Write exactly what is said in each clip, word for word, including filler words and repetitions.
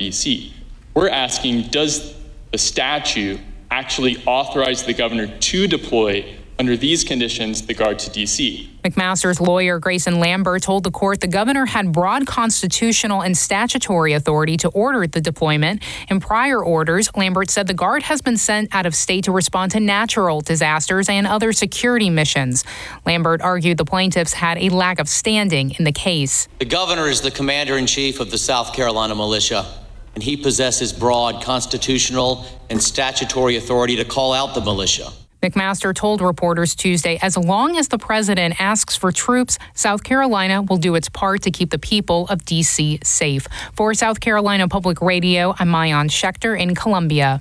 D C. We're asking, does the statute actually authorize the governor to deploy under these conditions the guard to D C? McMaster's lawyer, Grayson Lambert, told the court the governor had broad constitutional and statutory authority to order the deployment. In prior orders, Lambert said the guard has been sent out of state to respond to natural disasters and other security missions. Lambert argued the plaintiffs had a lack of standing in the case. The governor is the commander-in-chief of the South Carolina militia, and he possesses broad constitutional and statutory authority to call out the militia. McMaster told reporters Tuesday, as long as the president asks for troops, South Carolina will do its part to keep the people of D C safe. For South Carolina Public Radio, I'm Maayan Schechter in Columbia.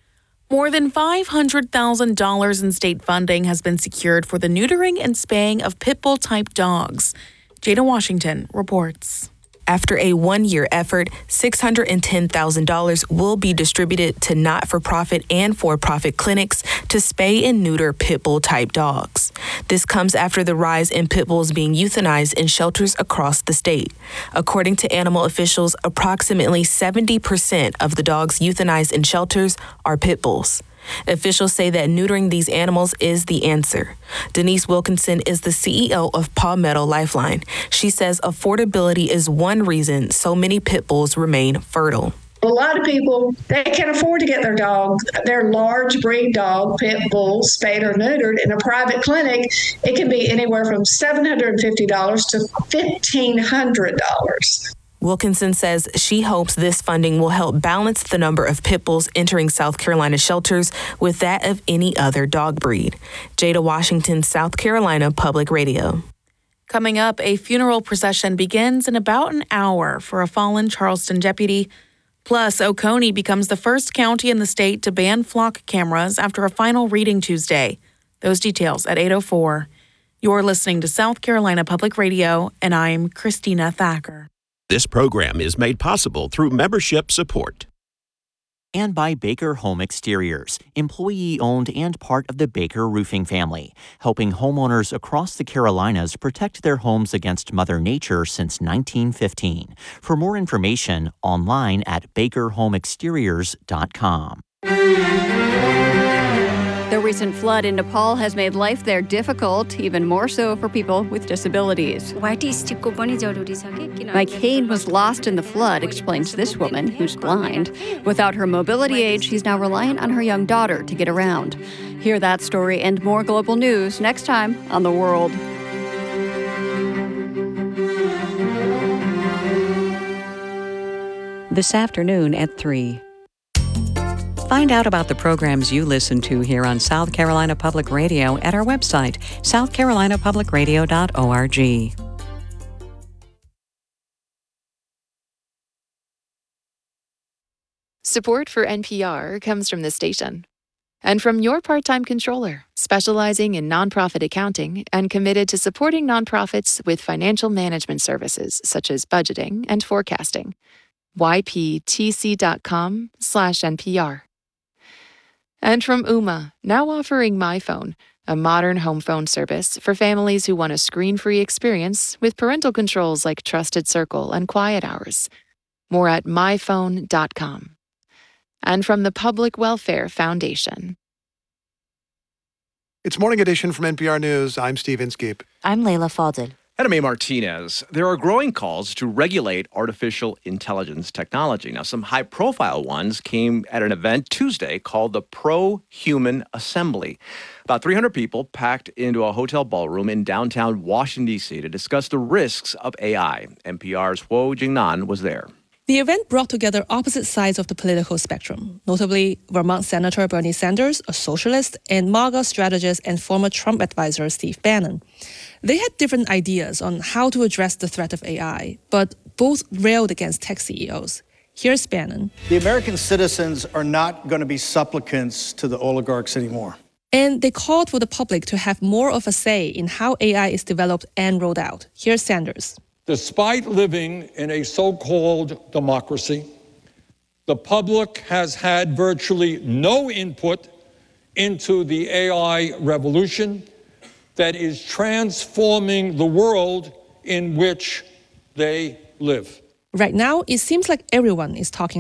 More than five hundred thousand dollars in state funding has been secured for the neutering and spaying of pit bull-type dogs. Jada Washington reports. After a one-year effort, six hundred ten thousand dollars will be distributed to not-for-profit and for-profit clinics to spay and neuter pit bull-type dogs. This comes after the rise in pit bulls being euthanized in shelters across the state. According to animal officials, approximately seventy percent of the dogs euthanized in shelters are pit bulls. Officials say that neutering these animals is the answer. Denise Wilkinson is the C E O of Palmetto Lifeline. She says affordability is one reason so many pit bulls remain fertile. A lot of people, they can afford to get their dog, their large breed dog, pit bull, spayed or neutered in a private clinic. It can be anywhere from seven hundred fifty dollars to fifteen hundred dollars. Wilkinson says she hopes this funding will help balance the number of pit bulls entering South Carolina shelters with that of any other dog breed. Jada Washington, South Carolina Public Radio. Coming up, a funeral procession begins in about an hour for a fallen Charleston deputy. Plus, Oconee becomes the first county in the state to ban flock cameras after a final reading Tuesday. Those details at eight oh four. You're listening to South Carolina Public Radio, and I'm Christina Thacker. This program is made possible through membership support. And by Baker Home Exteriors, employee-owned and part of the Baker Roofing family, helping homeowners across the Carolinas protect their homes against Mother Nature since nineteen fifteen. For more information, online at baker home exteriors dot com. The recent flood in Nepal has made life there difficult, even more so for people with disabilities. Mike Hain was lost in the flood, explains this woman who's blind. Without her mobility aid, she's now reliant on her young daughter to get around. Hear that story and more global news next time on The World. This afternoon at three. Find out about the programs you listen to here on South Carolina Public Radio at our website, south carolina public radio dot org. Support for N P R comes from the station and from your part-time controller, specializing in nonprofit accounting and committed to supporting nonprofits with financial management services such as budgeting and forecasting. y p t c dot com slash N P R. And from Ooma, now offering MyPhone, a modern home phone service for families who want a screen-free experience with parental controls like Trusted Circle and Quiet Hours. More at my phone dot com. And from the Public Welfare Foundation. It's Morning Edition from N P R News. I'm Steve Inskeep. I'm Layla Fadel. And I'm A. Martinez. There are growing calls to regulate artificial intelligence technology. Now, some high-profile ones came at an event Tuesday called the Pro-Human Assembly. About three hundred people packed into a hotel ballroom in downtown Washington, D C to discuss the risks of A I. N P R's Huo Jingnan was there. The event brought together opposite sides of the political spectrum, notably Vermont Senator Bernie Sanders, a socialist, and MAGA strategist and former Trump advisor Steve Bannon. They had different ideas on how to address the threat of A I, but both railed against tech C E Os. Here's Bannon. The American citizens are not going to be supplicants to the oligarchs anymore. And they called for the public to have more of a say in how A I is developed and rolled out. Here's Sanders. Despite living in a so-called democracy, the public has had virtually no input into the A I revolution that is transforming the world in which they live. Right now, it seems like everyone is talking